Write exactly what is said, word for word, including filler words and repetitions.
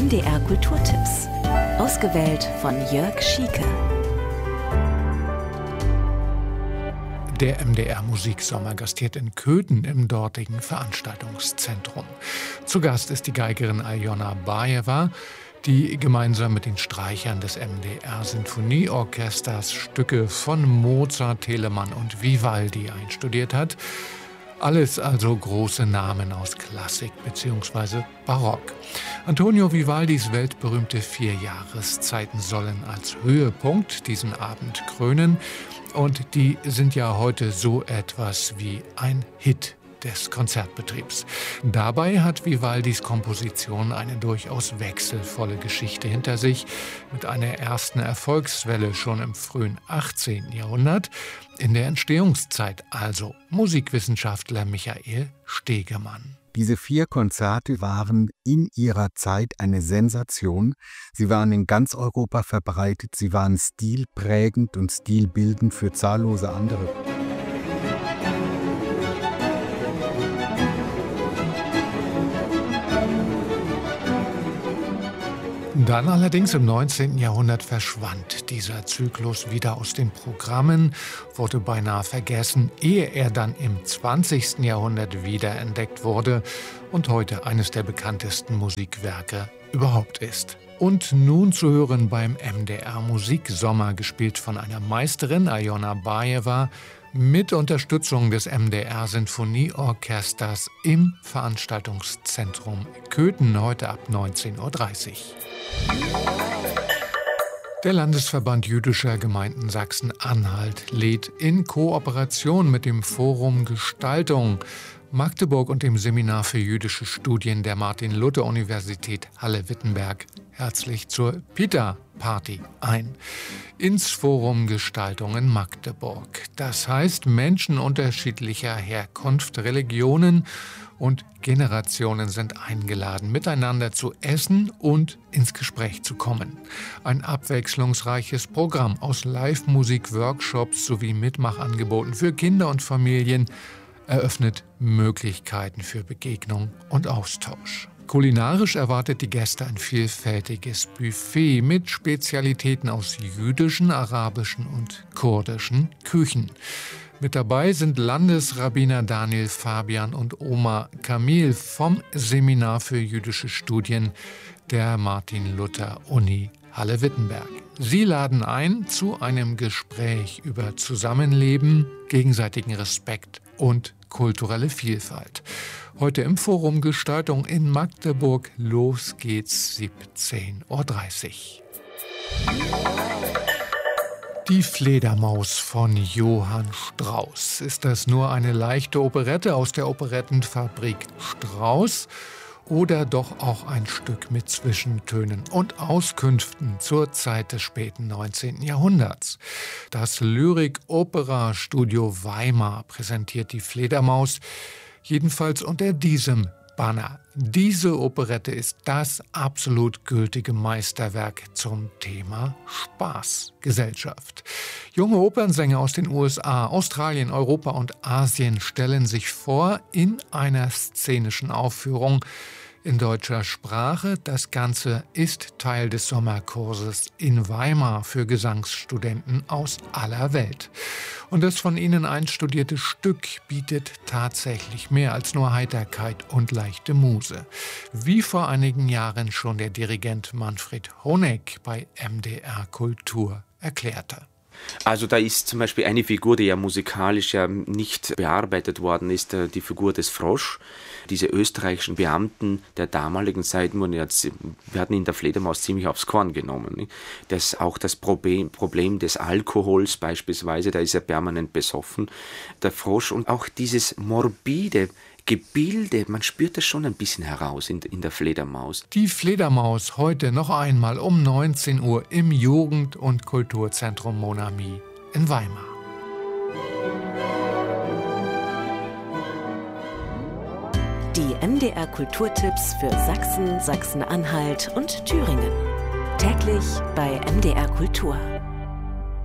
M D R Kulturtipps. Ausgewählt von Jörg Schieke. Der M D R Musiksommer gastiert in Köthen im dortigen Veranstaltungszentrum. Zu Gast ist die Geigerin Aljona Bajewa, die gemeinsam mit den Streichern des M D R Sinfonieorchesters Stücke von Mozart, Telemann und Vivaldi einstudiert hat. Alles also große Namen aus Klassik bzw. Barock. Antonio Vivaldis weltberühmte vier Jahreszeiten sollen als Höhepunkt diesen Abend krönen. Und die sind ja heute so etwas wie ein Hit des Konzertbetriebs. Dabei hat Vivaldis Komposition eine durchaus wechselvolle Geschichte hinter sich, mit einer ersten Erfolgswelle schon im frühen achtzehnten Jahrhundert. In der Entstehungszeit also Musikwissenschaftler Michael Stegemann. Diese vier Konzerte waren in ihrer Zeit eine Sensation. Sie waren in ganz Europa verbreitet, sie waren stilprägend und stilbildend für zahllose andere. Dann allerdings im neunzehnten Jahrhundert verschwand dieser Zyklus wieder aus den Programmen, wurde beinahe vergessen, ehe er dann im zwanzigsten Jahrhundert wiederentdeckt wurde und heute eines der bekanntesten Musikwerke überhaupt ist. Und nun zu hören beim M D R Musiksommer, gespielt von einer Meisterin, Aljona Bajewa, mit Unterstützung des M D R Sinfonieorchesters im Veranstaltungszentrum Köthen, heute ab neunzehn Uhr dreißig. Der Landesverband jüdischer Gemeinden Sachsen-Anhalt lädt in Kooperation mit dem Forum Gestaltung Magdeburg und dem Seminar für jüdische Studien der Martin-Luther-Universität Halle-Wittenberg herzlich zur Pita-Party ein. Ins Forum Gestaltung in Magdeburg. Das heißt, Menschen unterschiedlicher Herkunft, Religionen und Generationen sind eingeladen, miteinander zu essen und ins Gespräch zu kommen. Ein abwechslungsreiches Programm aus Live-Musik, Workshops sowie Mitmachangeboten für Kinder und Familien eröffnet Möglichkeiten für Begegnung und Austausch. Kulinarisch erwartet die Gäste ein vielfältiges Buffet mit Spezialitäten aus jüdischen, arabischen und kurdischen Küchen. Mit dabei sind Landesrabbiner Daniel Fabian und Omar Kamil vom Seminar für jüdische Studien der Martin-Luther-Uni Halle-Wittenberg. Sie laden ein zu einem Gespräch über Zusammenleben, gegenseitigen Respekt und kulturelle Vielfalt. Heute im Forum Gestaltung in Magdeburg. Los geht's, siebzehn Uhr dreißig. Die Fledermaus von Johann Strauss. Ist das nur eine leichte Operette aus der Operettenfabrik Strauss oder doch auch ein Stück mit Zwischentönen und Auskünften zur Zeit des späten neunzehnten Jahrhunderts? Das Lyrik-Opera-Studio Weimar präsentiert die Fledermaus, jedenfalls unter diesem Banner. Diese Operette ist das absolut gültige Meisterwerk zum Thema Spaßgesellschaft. Junge Opernsänger aus den U S A, Australien, Europa und Asien stellen sich vor in einer szenischen Aufführung in deutscher Sprache. Das Ganze ist Teil des Sommerkurses in Weimar für Gesangsstudenten aus aller Welt. Und das von ihnen einstudierte Stück bietet tatsächlich mehr als nur Heiterkeit und leichte Muse. Wie vor einigen Jahren schon der Dirigent Manfred Honeck bei M D R Kultur erklärte. Also da ist zum Beispiel eine Figur, die ja musikalisch ja nicht bearbeitet worden ist, die Figur des Frosch. Diese österreichischen Beamten der damaligen Zeit wurden ja, werden in der Fledermaus ziemlich aufs Korn genommen. Das auch das Problem, Problem des Alkohols beispielsweise, da ist er permanent besoffen, der Frosch, und auch dieses morbide Gebilde, man spürt das schon ein bisschen heraus in, in der Fledermaus. Die Fledermaus heute noch einmal um neunzehn Uhr im Jugend- und Kulturzentrum Mon Ami in Weimar. Die M D R Kulturtipps für Sachsen, Sachsen-Anhalt und Thüringen. Täglich bei M D R Kultur.